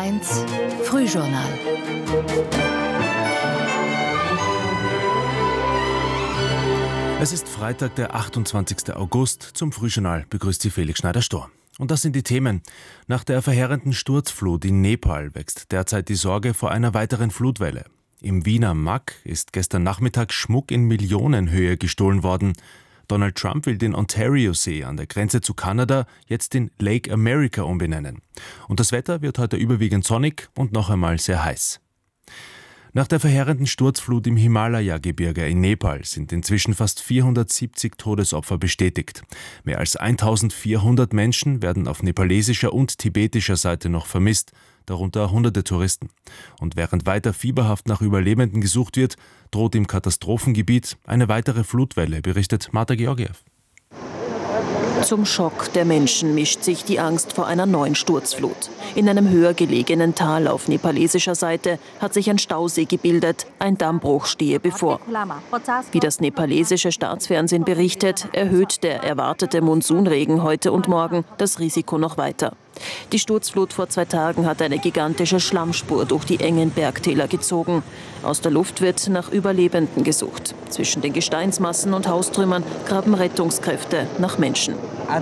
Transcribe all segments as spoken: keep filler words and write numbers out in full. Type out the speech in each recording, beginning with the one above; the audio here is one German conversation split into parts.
eins Frühjournal. Es ist Freitag, der achtundzwanzigste August. Zum Frühjournal begrüßt Sie Felix Schneider-Storr. Und das sind die Themen. Nach der verheerenden Sturzflut in Nepal wächst derzeit die Sorge vor einer weiteren Flutwelle. Im Wiener Mack ist gestern Nachmittag Schmuck in Millionenhöhe gestohlen worden. Donald Trump will den Ontario-See an der Grenze zu Kanada jetzt in Lake America umbenennen. Und das Wetter wird heute überwiegend sonnig und noch einmal sehr heiß. Nach der verheerenden Sturzflut im Himalaya-Gebirge in Nepal sind inzwischen fast vierhundertsiebzig Todesopfer bestätigt. Mehr als eintausendvierhundert Menschen werden auf nepalesischer und tibetischer Seite noch vermisst, darunter hunderte Touristen. Und während weiter fieberhaft nach Überlebenden gesucht wird, droht im Katastrophengebiet eine weitere Flutwelle, berichtet Marta Georgiev. Zum Schock der Menschen mischt sich die Angst vor einer neuen Sturzflut. In einem höher gelegenen Tal auf nepalesischer Seite hat sich ein Stausee gebildet, ein Dammbruch stehe bevor. Wie das nepalesische Staatsfernsehen berichtet, erhöht der erwartete Monsunregen heute und morgen das Risiko noch weiter. Die Sturzflut vor zwei Tagen hat eine gigantische Schlammspur durch die engen Bergtäler gezogen. Aus der Luft wird nach Überlebenden gesucht. Zwischen den Gesteinsmassen und Haustrümmern graben Rettungskräfte nach Menschen.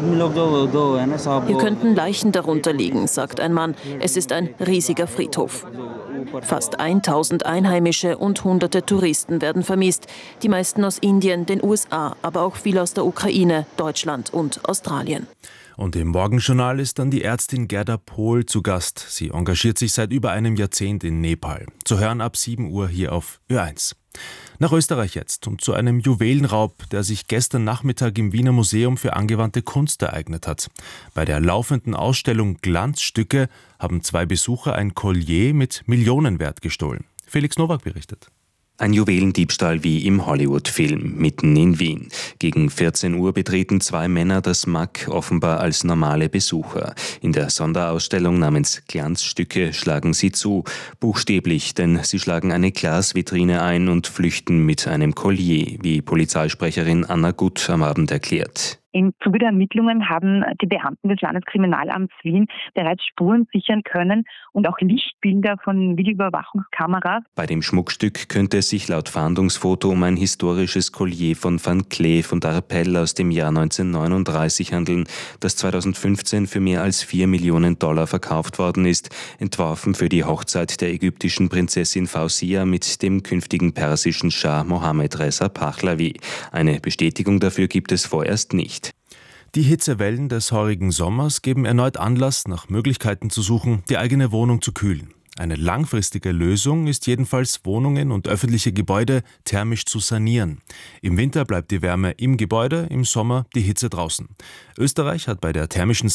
Hier könnten Leichen darunter liegen, sagt ein Mann. Es ist ein riesiger Friedhof. Fast tausend Einheimische und hunderte Touristen werden vermisst. Die meisten aus Indien, den U S A, aber auch viele aus der Ukraine, Deutschland und Australien. Und im Morgenjournal ist dann die Ärztin Gerda Pohl zu Gast. Sie engagiert sich seit über einem Jahrzehnt in Nepal. Zu hören ab sieben Uhr hier auf Ö eins. Nach Österreich jetzt und zu einem Juwelenraub, der sich gestern Nachmittag im Wiener Museum für angewandte Kunst ereignet hat. Bei der laufenden Ausstellung Glanzstücke haben zwei Besucher ein Collier mit Millionenwert gestohlen. Felix Nowak berichtet. Ein Juwelendiebstahl wie im Hollywood-Film, mitten in Wien. Gegen vierzehn Uhr betreten zwei Männer das Mack, offenbar als normale Besucher. In der Sonderausstellung namens Glanzstücke schlagen sie zu. Buchstäblich, denn sie schlagen eine Glasvitrine ein und flüchten mit einem Collier, wie Polizeisprecherin Anna Gutt am Abend erklärt. Im Zuge der Ermittlungen haben die Beamten des Landeskriminalamts Wien bereits Spuren sichern können und auch Lichtbilder von Videoüberwachungskameras. Bei dem Schmuckstück könnte es sich laut Fahndungsfoto um ein historisches Collier von Van Cleef und Arpels aus dem Jahr neunzehnhundertneununddreißig handeln, das zweitausendfünfzehn für mehr als vier Millionen Dollar verkauft worden ist, entworfen für die Hochzeit der ägyptischen Prinzessin Fausia mit dem künftigen persischen Schah Mohammed Reza Pahlavi. Eine Bestätigung dafür gibt es vorerst nicht. Die Hitzewellen des heurigen Sommers geben erneut Anlass, nach Möglichkeiten zu suchen, die eigene Wohnung zu kühlen. Eine langfristige Lösung ist jedenfalls, Wohnungen und öffentliche Gebäude thermisch zu sanieren. Im Winter bleibt die Wärme im Gebäude, im Sommer die Hitze draußen. Österreich hat bei der thermischen